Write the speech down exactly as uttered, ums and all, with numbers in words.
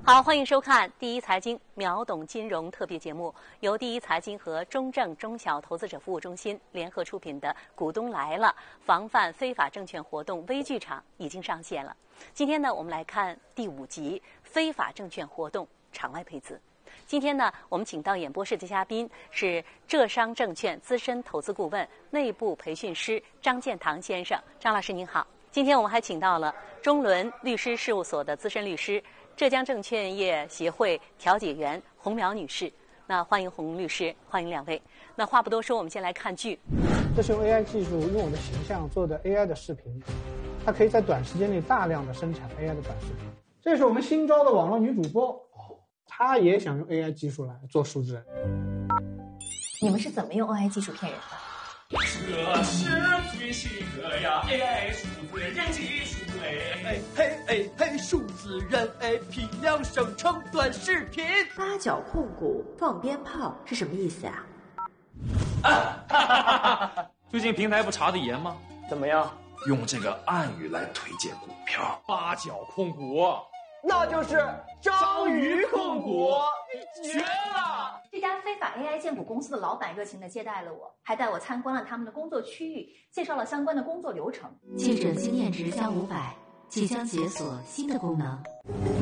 好，欢迎收看第一财经秒懂金融特别节目，由第一财经和中证中小投资者服务中心联合出品的《股东来了》防范非法证券活动微剧场已经上线了。今天呢，我们来看第五集非法证券活动场外配资。今天呢，我们请到演播室的嘉宾是浙商证券资深投资顾问、内部培训师张建堂先生。张老师您好。今天我们还请到了中伦律师事务所的资深律师、浙江证券业协会调解员洪苗女士。那欢迎洪律师，欢迎两位。那话不多说，我们先来看剧。 这是用 A I 技术用我的形象做的 A I 的视频，它可以在短时间内大量的生产 A I 的短视频。这是我们新招的网络女主播，她也想用 A I 技术来做数字人。 你们是怎么用 A I 技术骗人的？ 这是最新的呀 A I 数字人技术哎嘿嘿嘿，数字人哎，批量生成短视频。 八角控股放鞭炮是什么意思啊？ 啊哈哈哈哈！最近平台不查的严吗？ 怎么样？ 用这个暗语来推荐股票，八角控股， 那就是章鱼控股， 绝了！ 这家非法 A I 荐股公司的老板热情地接待了我，还带我参观了他们的工作区域，介绍了相关的工作流程。 记者经验值加五百，即将解锁新的功能。